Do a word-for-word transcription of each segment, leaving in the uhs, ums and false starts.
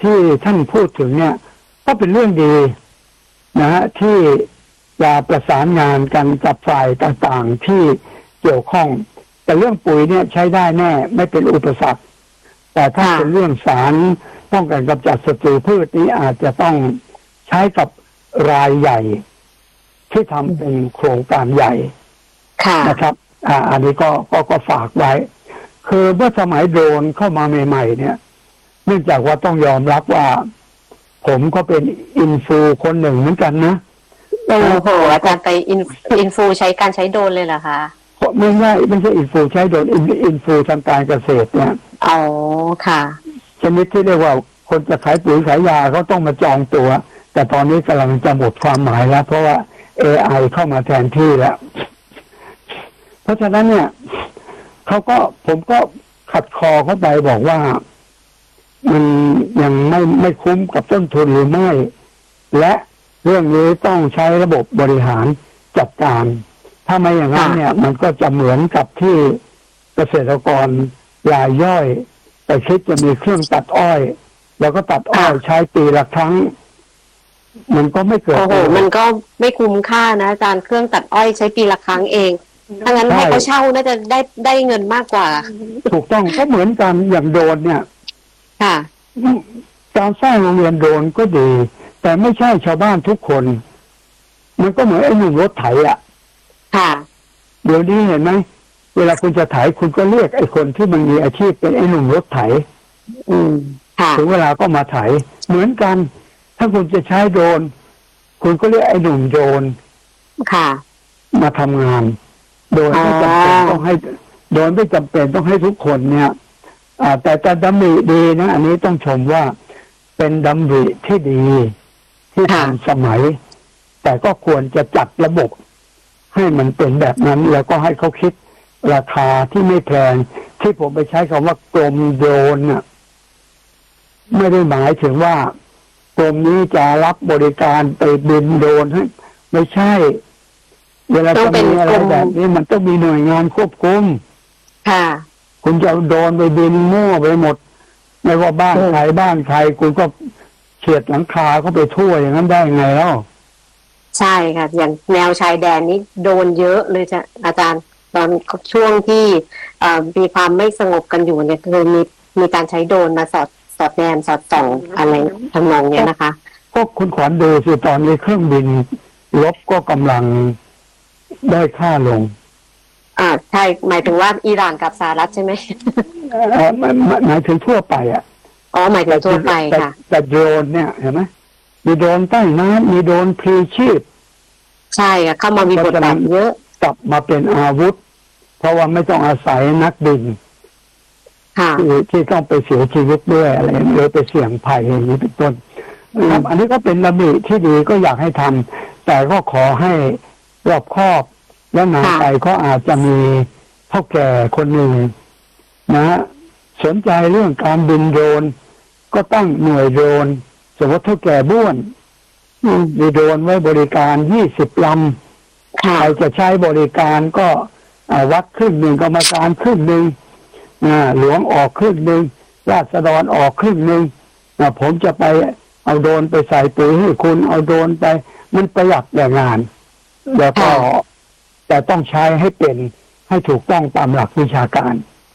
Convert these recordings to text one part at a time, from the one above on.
ที่ท่านพูดถึงเนี่ยก็เป็นเรื่องดีนะฮะที่จะประสานงานกันกับฝ่ายต่างๆที่เกี่ยวข้องแต่เรื่องปุ๋ยเนี่ยใช้ได้แน่ไม่เป็นอุปสรรคแต่ถ้าเป็นเรื่องสารป้องกันกำจัดศัตรูพืชนี้อาจจะต้องใช้กับรายใหญ่ที่ทำเป็นโครงการใหญ่นะครับอ่าอันนี้ก็ก็ก็ฝากไว้คือเมื่อสมัยโดรนเข้ามาใหม่ๆเนี่ยเนื่องจากว่าต้องยอมรับว่าผมก็เป็นอินฟูคนหนึ่งเหมือนกันนะโอ้โหอาจารย์ไปอินอินฟูใช้การใช้โดรนเลยเหรอคะไม่ใช่ไม่ใช่อินฟูใช้โดรนอินฟูทางการเกษตรเนี่ยอ๋อค่ะชนิดที่เรียกว่าคนจะขายปุ๋ยขายยาเขาต้องมาจองตัวแต่ตอนนี้กำลังจะหมดความหมายแล้วเพราะว่า เอ ไอ เข้ามาแทนที่แล้วเพราะฉะนั้นเนี่ยเขาก็ผมก็ขัดคอเข้าไปบอกว่ามันยังไม่ไม่คุ้มกับต้นทุนหรือไม่และเรื่องนี้ต้องใช้ระบบบริหารจัดการถ้าไม่อย่างนั้นเนี่ยมันก็จะเหมือนกับที่เกษตรกรรายย่อยไปคิดจะมีเครื่องตัดอ้อยแล้วก็ตัดอ้อยใช้ปีละครั้งมันก็ไม่เกิดโอ้โหมันก็ไม่คุ้มค่านะอาจารย์เครื่องตัดอ้อยใช้ปีละครั้งเองถ้างั้นให้เขาเช่าน่าจะได้ได้เงินมากกว่าถูกต้องก็เหมือนกันอย่างโดรนเนี่ยค่ะการสร้างโรงเรียนโดรนก็ดีแต่ไม่ใช่ชาวบ้านทุกคนมันก็เหมือนไอ้หนุ่มรถไถอ่ะค่ะเดี๋ยวนี้เห็นไหมเวลาคุณจะไถคุณก็เรียกไอ้คนที่มันมีอาชีพเป็นไอ้หนุ่มรถไถอืมค่ะถึงเวลาก็มาไถเหมือนกันถ้าคุณจะใช้โดรนคุณก็เรียกไอ้หนุ่มโดรนค่ะมาทำงานโดยไม่จำเป็นต้องให้โดยไม่จำเป็นต้องให้ทุกคนเนี่ยอ่าแต่แต่ดำริดีนะอันนี้ต้องชมว่าเป็นดำริที่ดีที่ทันสมัยแต่ก็ควรจะจัดระบบให้มันเป็นแบบนั้นแล้วก็ให้เขาคิดราคาที่ไม่แพงที่ผมไปใช้คำว่ากรมโดรนน่ะไม่ได้หมายถึงว่ากรมนี้จะรับบริการไปบินโดรนให้ไม่ใช่เวลาจะมีอะไรแบบนี้มันต้องมีหน่วยงานควบคุมค่ะคุณจะโดนไปบินมั่วไปหมดไม่ว่าบ้านใครบ้านใครคุณก็เฉียดหลังคาเข้าไปทั่วอย่างนั้นได้ไงแล้วใช่ค่ะอย่างแนวชายแดนนี้โดนเยอะเลยจ้ะอาจารย์ตอนช่วงที่มีความไม่สงบกันอยู่เนี่ยคือมีมีการใช้โดรนมาสอดสอดแนมสอดส่องอะไรทำนองเนี้ยนะคะก็คุณขวัญดูสิตอนนี้เครื่องบินลบก็กำลังได้ค่าลงอ่าใช่หมายถึงว่าอิหร่านกับสหรัฐใช่ไหมเออหมายถึงทั่วไปอ่ะอ๋อหมายถึงทั่วไปค่ะแต่โดรนเนี่ยเห็นไหมมีโดรนใต้น้ำมีโดรนพลีชีพใช่ค่ะเข้ามามีบทบาทเยอะกลับมาเป็นอาวุธเพราะว่าไม่ต้องอาศัยนักบินที่ที่ต้องไปเสียชีวิตด้วยอะไรหรือไปเสี่ยงภัยอย่างนี้เป็นต้นครับอันนี้ก็เป็นระเบียบที่ดีก็อยากให้ทำแต่ก็ขอให้รอบคอบแล้วนานไปก็อาจจะมีเท่าแก่คนหนึ่งนะสนใจเรื่องการบินโดรนก็ตั้งหน่วยโดรนสมมติเท่าแก่บ้วนมีโดรนไว้บริการยี่สิบลำใครจะใช้บริการก็วัดครึ่งหนึ่งกรรมการครึ่งหนึ่งหลวงออกครึ่งหนึ่งราษฎรออกครึ่งหนึ่งผมจะไปเอาโดรนไปใส่ปุ๋ยให้คุณเอาโดรนไปมันประหยัดแรงงานแล้วก็แต่ต้องใช้ให้เป็นให้ถูกต้องตามหลักวิชาการ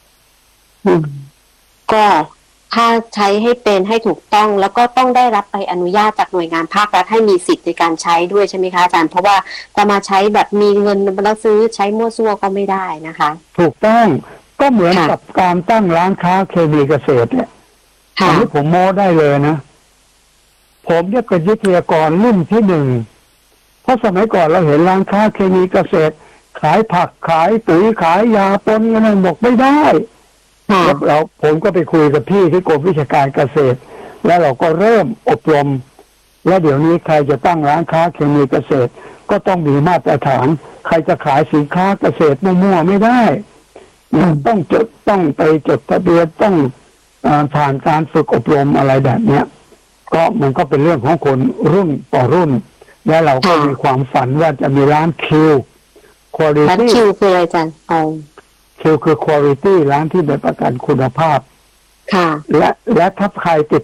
ก็ถ้าใช้ให้เป็นให้ถูกต้องแล้วก็ต้องได้รับใบอนุญาตจากหน่วยงานภาครัฐให้มีสิทธิ์ในการใช้ด้วยใช่ไหมคะอาจารย์เพราะว่าจะมาใช้แบบมีเงินแล้วซื้อใช้มั่วซั่วก็ไม่ได้นะคะถูกต้องก็เหมือนกับการตั้งร้านค้าเคมีเกษตรเนี่ยอันนี้ผมโม้ได้เลยนะผมเนี่ยเป็นวิทยากรรุ่นที่หนึ่งเพราะสมัยก่อนเราเห็นร้านค้าเคมีเกษตรขายผักขายปุ๋ยขายยาปนกันบอกไม่ได้แล้วเราผมก็ไปคุยกับพี่ที่กรมวิชาการเกษตรแล้วเราก็เริ่มอบรมแล้วเดี๋ยวนี้ใครจะตั้งร้านค้าเคมีเกษตรก็ต้องมีมาตรฐานใครจะขายสินค้าเกษตรมั่วๆไม่ได้ต้องจดต้องไปจดทะเบียนต้องผ่านการฝึกอบรมอะไรแบบเนี้ยก็มันก็เป็นเรื่องของคนรุ่นต่อรุ่นและเราก็มีความฝันว่าจะมีร้านคิวคุณภาพร้านคิวคืออะไรจันอ๋อคิวคือคุณภาพร้านที่ได้ประกันคุณภาพค่ะและและถ้าใครติด